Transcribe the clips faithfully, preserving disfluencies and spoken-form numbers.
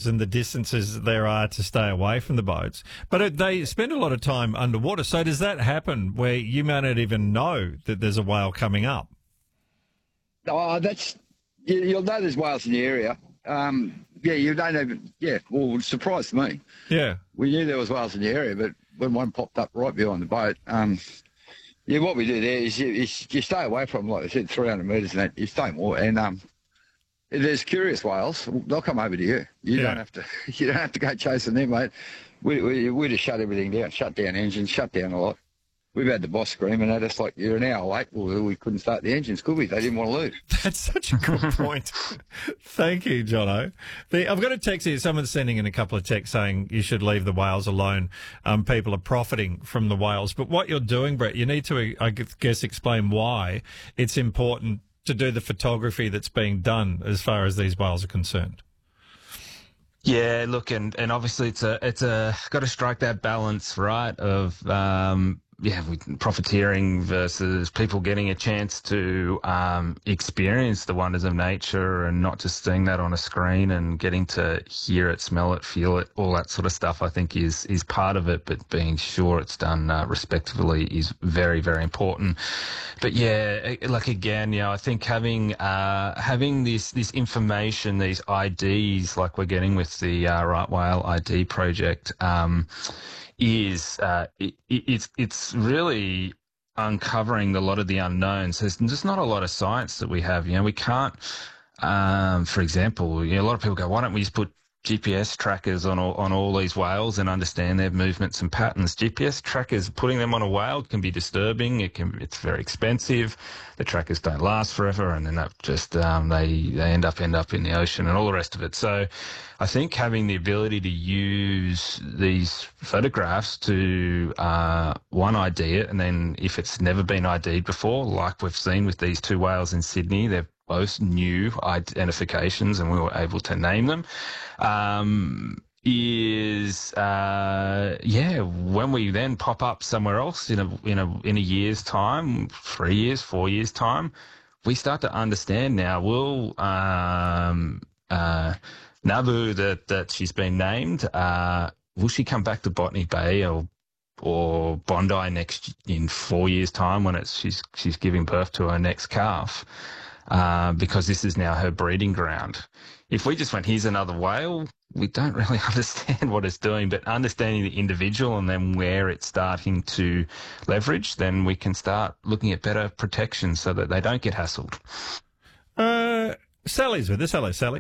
boats and the distances there are to stay away from the boats. But it, they spend a lot of time underwater. So does that happen where you may not even know that there's a whale coming up? Oh, that's you, you'll know there's whales in the area. Um, yeah, you don't even. Yeah, well, it surprised me. Yeah, we knew there was whales in the area, but when one popped up right behind the boat, um, yeah, what we do there is you, is you stay away from, like I said, three hundred metres, and that you stay more. And um, if there's curious whales, they'll come over to you. You yeah. don't have to. You don't have to go chasing them, mate. We we we just shut everything down, shut down engines, shut down a lot. We've had the boss screaming at us like, you're an hour late. Well, we couldn't start the engines, could we? They didn't want to leave. That's such a good point. Thank you, Jono. The, I've got a text here. Someone's sending in a couple of texts saying you should leave the whales alone. Um, people are profiting from the whales. But what you're doing, Brett, you need to, I guess, explain why it's important to do the photography that's being done as far as these whales are concerned. Yeah, look, and, and obviously it's a it's a got to strike that balance, right, of um, yeah, profiteering versus people getting a chance to um, experience the wonders of nature and not just seeing that on a screen and getting to hear it, smell it, feel it, all that sort of stuff, I think is is part of it, but being sure it's done uh, respectfully is very, very important. But yeah, like again, you know, I think having uh, having this this information, these I Ds, like we're getting with the uh, Right Whale I D project, um, is uh, it, it's it's really uncovering a lot of the unknowns. There's just not a lot of science that we have. You know, we can't. Um, for example, you know, a lot of people go, "Why don't we just put G P S trackers on all, on all these whales and understand their movements and patterns?" G P S trackers, putting them on a whale can be disturbing. It can, it's very expensive. The trackers don't last forever, and then that just um, they they end up end up in the ocean and all the rest of it. So, I think having the ability to use these photographs to uh, one I D it, and then if it's never been I D'd before, like we've seen with these two whales in Sydney, they've both new identifications and we were able to name them, um, is, uh, yeah, when we then pop up somewhere else in a, in a, in a year's time, three years, four years time, we start to understand now, will, um, uh, Nabu that, that she's been named, uh, will she come back to Botany Bay or or Bondi next in four years' time when it's she's she's giving birth to her next calf? Uh, because this is now her breeding ground. If we just went, here's another whale, we don't really understand what it's doing, but understanding the individual and then where it's starting to leverage, then we can start looking at better protection so that they don't get hassled. Uh, Sally's with us. Hello, Sally.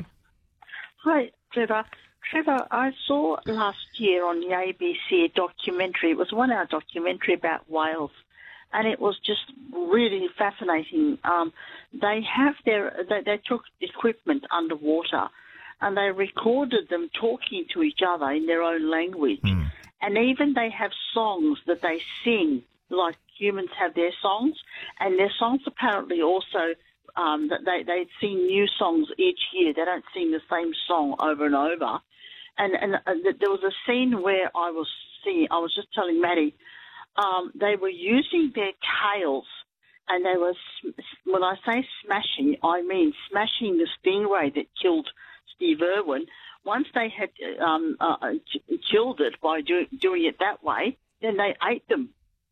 Hi, Trevor. Trevor, I saw last year on the A B C a documentary. It was a one-hour documentary about whales, and it was just really fascinating. Um, they have their they, they took equipment underwater, and they recorded them talking to each other in their own language, mm. and even they have songs that they sing like humans have their songs, and their songs apparently also. Um, that they they sing new songs each year. They don't sing the same song over and over. And and uh, there was a scene where I was seeing. I was just telling Maddie, um, they were using their tails, and they were. When I say smashing, I mean smashing the stingray that killed Steve Irwin. Once they had um, uh, killed it by do, doing it that way, then they ate them.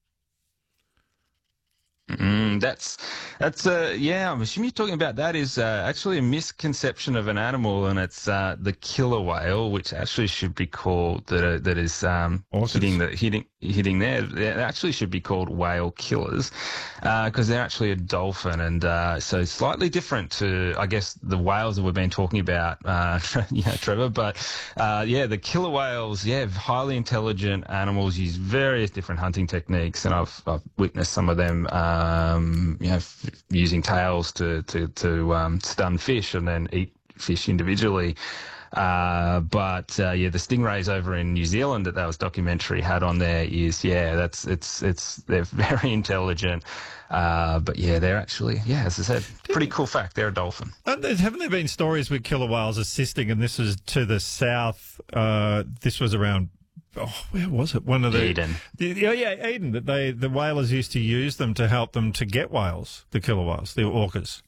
Mm, that's, that's, uh, yeah, I'm assuming you're talking about that is uh, actually a misconception of an animal, and it's uh, the killer whale, which actually should be called, that, that is um, hitting, the, hitting, hitting there, it actually should be called whale killers, because uh, they're actually a dolphin, and uh, so slightly different to, I guess, the whales that we've been talking about, uh, you know, Trevor, but uh, yeah, the killer whales, yeah, highly intelligent animals, use various different hunting techniques, and I've, I've witnessed some of them, uh, Um, you know, f- using tails to to to um, stun fish and then eat fish individually. Uh, but uh, yeah, the stingrays over in New Zealand that that was documentary had on there is yeah, that's it's it's they're very intelligent. Uh, but yeah, they're actually yeah, as I said, pretty cool fact. They're a dolphin. Uh, haven't there been stories with killer whales assisting? And this was to the south. Uh, this was around. Oh, where was it? One of the Eden. The, yeah, yeah, Eden. That they the whalers used to use them to help them to get whales, the killer whales, the orcas.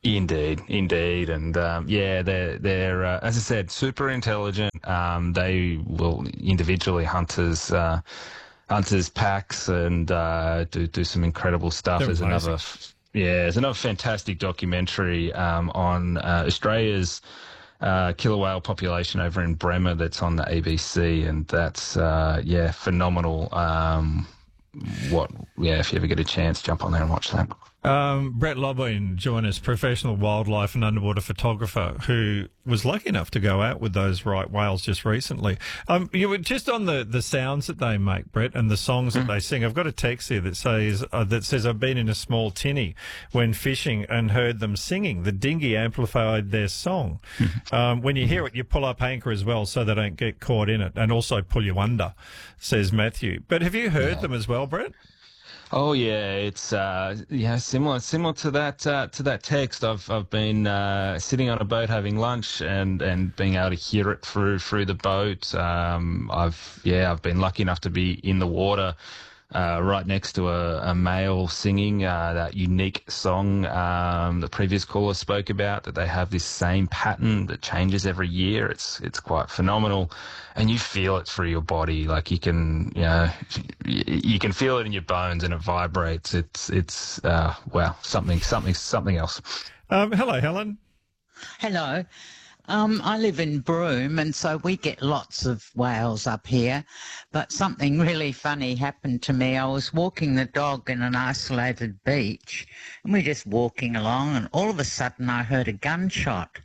Indeed, indeed, and um, yeah, they're they're uh, as I said, super intelligent. Um, they will individually hunters uh, hunters packs and uh, do do some incredible stuff. They're There's amazing. another, yeah, there's another fantastic documentary um, on uh, Australia's uh, killer whale population over in Bremer that's on the A B C, and that's uh, yeah, phenomenal. Um, what yeah, if you ever get a chance, jump on there and watch that. Um, Brett Lobwin joined us, professional wildlife and underwater photographer, who was lucky enough to go out with those right whales just recently. Um, you were just on the, the sounds that they make, Brett, and the songs that they sing. I've got a text here that says uh, that says I've been in a small tinny when fishing and heard them singing. The dinghy amplified their song. um, when you hear it, you pull up anchor as well so they don't get caught in it, and also pull you under, says Matthew. But have you heard Yeah. them as well, Brett? Oh yeah, it's uh, yeah similar similar to that uh, to that text. I've I've been uh, sitting on a boat having lunch and, and being able to hear it through through the boat. Um, I've yeah I've been lucky enough to be in the water. Uh, right next to a, a male singing uh, that unique song um, the previous caller spoke about, that they have this same pattern that changes every year. It's it's quite phenomenal, and you feel it through your body. Like you can, you know, you, you can feel it in your bones, and it vibrates. It's it's uh, wow, something something something else. Um, hello, Helen. Hello. Um, I live in Broome, and so we get lots of whales up here. But something really funny happened to me. I was walking the dog in an isolated beach, and we're just walking along, and all of a sudden I heard a gunshot,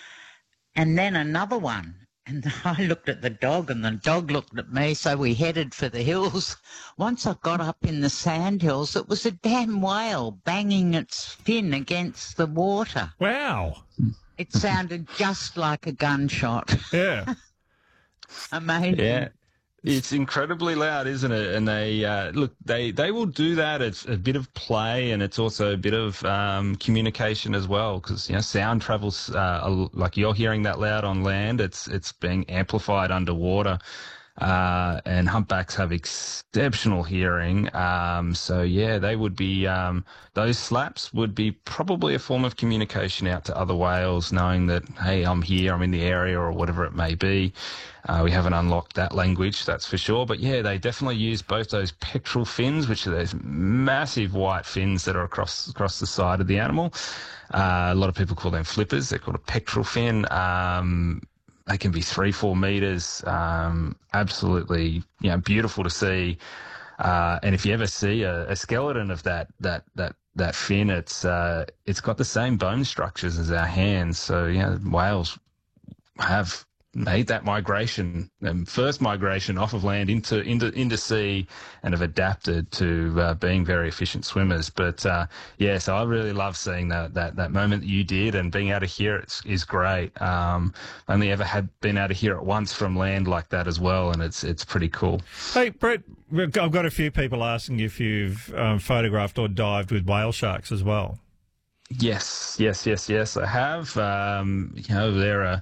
and then another one. And I looked at the dog, and the dog looked at me, so we headed for the hills. Once I got up in the sand hills, it was a damn whale banging its fin against the water. Wow. It sounded just like a gunshot. Yeah. Amazing. Yeah. It's incredibly loud, isn't it? And they uh, look, they, they will do that. It's a bit of play, and it's also a bit of um, communication as well, because you know sound travels uh, like you're hearing that loud on land. It's it's being amplified underwater. Uh, and humpbacks have exceptional hearing. Um, so yeah, they would be, um, those slaps would be probably a form of communication out to other whales, knowing that, hey, I'm here, I'm in the area, or whatever it may be. Uh, we haven't unlocked that language, that's for sure. But yeah, they definitely use both those pectoral fins, which are those massive white fins that are across, across the side of the animal. Uh, a lot of people call them flippers. They're called a pectoral fin. Um, They can be three, four meters. Um, absolutely, you know, beautiful to see. Uh, and if you ever see a, a skeleton of that that that that fin, it's uh, it's got the same bone structures as our hands. So you know, whales have made that migration, um, first migration off of land into into into sea, and have adapted to uh, being very efficient swimmers. But uh, yeah, so I really love seeing that that that moment that you did, and being able to hear it is great. Um, only ever had been able to hear it once from land like that as well, and it's it's pretty cool. Hey, Brett, I've got a few people asking if you've um, photographed or dived with whale sharks as well. Yes, yes, yes, yes, I have. Um, you know, they're a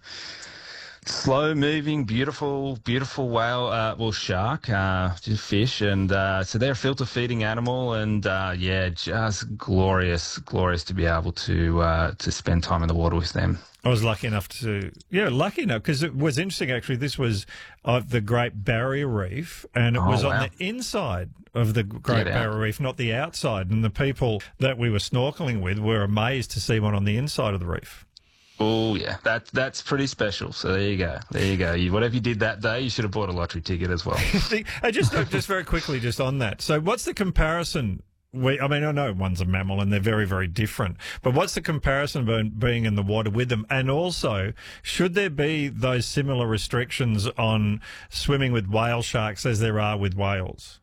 slow-moving, beautiful, beautiful whale, uh, well, shark, uh, just fish, and uh, so they're a filter-feeding animal, and uh, yeah, just glorious, glorious to be able to uh, to spend time in the water with them. I was lucky enough to, yeah, lucky enough, because it was interesting, actually. This was of the Great Barrier Reef, and it Oh, was on wow. the inside of the Great Get out. Barrier Reef, not the outside. And the people that we were snorkeling with were amazed to see one on the inside of the reef. Oh yeah, that that's pretty special. So there you go, there you go. You, whatever you did that day, you should have bought a lottery ticket as well. I just just very quickly, just on that. So, what's the comparison? We, I mean, I know one's a mammal and they're very, very different. But what's the comparison be- being in the water with them? And also, should there be those similar restrictions on swimming with whale sharks as there are with whales?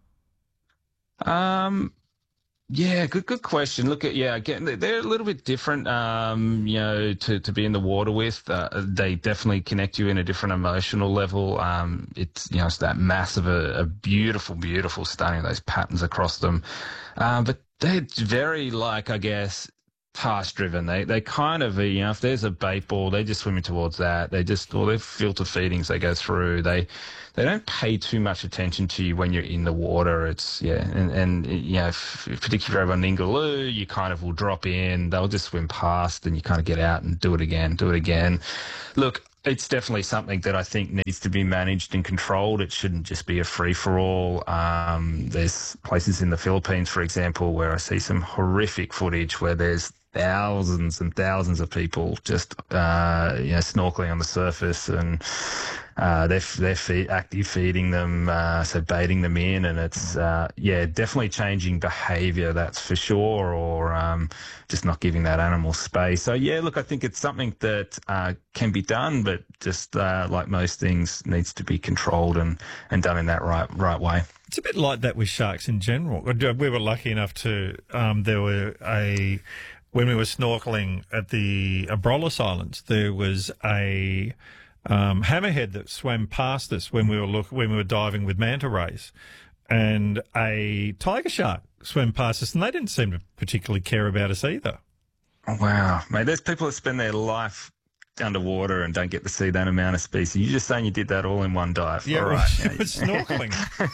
Um. Yeah, good good question. Look at yeah, again, they- they're a little bit different. Um, you know, to, to be in the water with, uh, they definitely connect you in a different emotional level. Um, it's you know, it's that massive, a, a beautiful, beautiful, stunning those patterns across them. Um, but they're very like, I guess, task driven. They they kind of, you know, if there's a bait ball, they're just swimming towards that. They just, or they're filter feedings they go through. They they don't pay too much attention to you when you're in the water. It's, yeah, and, and you know, if, particularly if you're over on Ningaloo, you kind of will drop in, they'll just swim past, and you kind of get out and do it again, do it again. Look, it's definitely something that I think needs to be managed and controlled. It shouldn't just be a free-for-all. Um, there's places in the Philippines, for example, where I see some horrific footage where there's thousands and thousands of people just uh, you know, snorkeling on the surface, and uh, they're they're feed, active feeding them, uh, so baiting them in, and it's uh, yeah, definitely changing behaviour, that's for sure, or um, just not giving that animal space. So yeah, look, I think it's something that uh, can be done, but just uh, like most things, needs to be controlled and, and done in that right right way. It's a bit like that with sharks in general. We were lucky enough to um, there were a when we were snorkeling at the Abrolhos Islands, there was a um, hammerhead that swam past us when we were look when we were diving with manta rays, and a tiger shark swam past us, and they didn't seem to particularly care about us either. Oh, wow, mate! There's people that spend their life underwater and don't get to see that amount of species. You're just saying you did that all in one dive. Yeah, all right. right. It was snorkeling.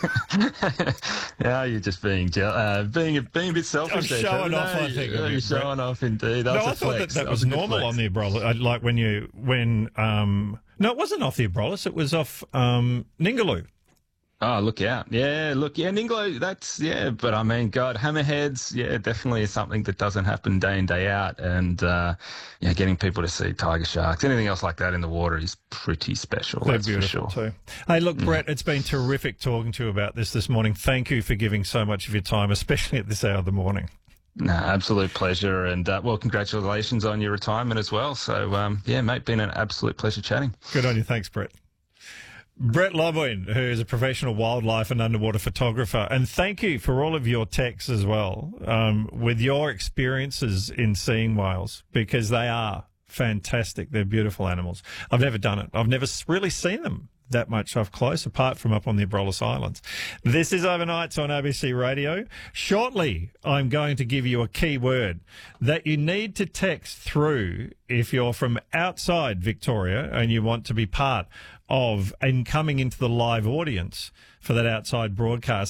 Yeah, you're just being je- uh, being being a bit selfish. I'm showing off, I think. You're, you're showing off, indeed. That no, was a I thought flex. that that was a good normal flex. on the Abrolhos. Like when you when um no, it wasn't off the Abrolhos. It was off um Ningaloo. Oh, look out. Yeah, look, yeah, Ningaloo, that's, yeah, but I mean, God, hammerheads, yeah, definitely is something that doesn't happen day in, day out. And, uh, yeah, getting people to see tiger sharks, anything else like that in the water is pretty special. They're that's beautiful for sure. too. Hey, look, Brett, it's been terrific talking to you about this this morning. Thank you for giving so much of your time, especially at this hour of the morning. No, absolute pleasure. And, uh, well, congratulations on your retirement as well. So, um, yeah, mate, been an absolute pleasure chatting. Good on you. Thanks, Brett. Brett Lobwin, who is a professional wildlife and underwater photographer. And thank you for all of your texts as well, um, with your experiences in seeing whales, because they are fantastic. They're beautiful animals. I've never done it. I've never really seen them that much up close, apart from up on the Abrolhos Islands. This is Overnights on A B C Radio. Shortly, I'm going to give you a key word that you need to text through if you're from outside Victoria and you want to be part of and coming into the live audience for that outside broadcast.